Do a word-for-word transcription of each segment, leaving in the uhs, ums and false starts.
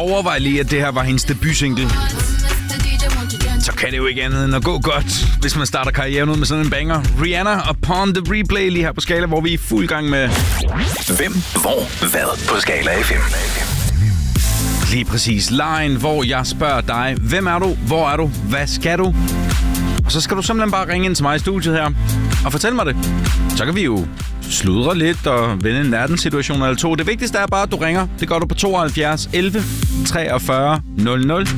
overvej lige, at det her var hendes debutsingle. Så kan det jo ikke andet end at gå godt, hvis man starter karrieren ud med sådan en banger. Rihanna og Upon the Replay lige her på Skala, hvor vi er i fuld gang med... Hvem, hvor, hvad på Skala F M. Lige præcis. Line, hvor jeg spørger dig, hvem er du, hvor er du, hvad skal du? Og så skal du simpelthen bare ringe ind til mig i studiet her og fortælle mig det. Så kan vi jo sludre lidt og vende en verdenssituation eller to. Det vigtigste er bare, at du ringer. Det gør du på tooghalvfjerds elleve treogfyrre nul nul.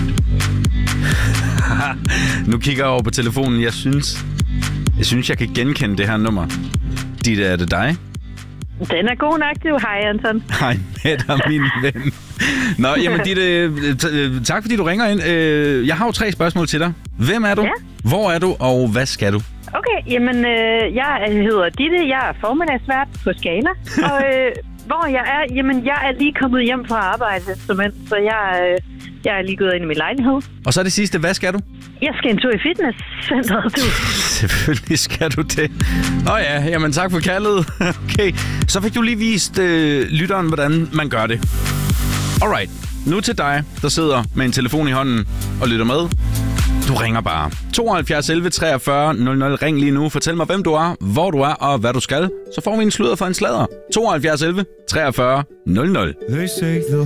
Nu kigger jeg over på telefonen. Jeg synes, jeg synes, jeg kan genkende det her nummer. Ditte, er det dig? Den er god nok, du. Hej, Anton. Hej med dig, min ven. Nå, jamen Ditte, t- tak fordi du ringer ind. Jeg har jo tre spørgsmål til dig. Hvem er du? Ja. Hvor er du? Og hvad skal du? Okay, jamen, øh, jeg hedder Ditte. Jeg er formiddagsvært på Skala. Og øh, hvor jeg er, jamen, jeg er lige kommet hjem fra arbejde, så jeg, øh, jeg er lige gået ind i min lejlighed. Og så det sidste, hvad skal du? Jeg skal en tur i fitnesscenteret, du. Selvfølgelig skal du det. Nå ja, jamen tak for kaldet. Okay, så fik du lige vist øh, lytteren, hvordan man gør det. Alright, nu til dig, der sidder med en telefon i hånden og lytter med. Du ringer bare. tooghalvfjerds elleve treogfyrre nul nul. Ring lige nu. Fortæl mig, hvem du er, hvor du er og hvad du skal. Så får vi en sludder for en sladder. tooghalvfjerds elleve treogfyrre nul nul. They say the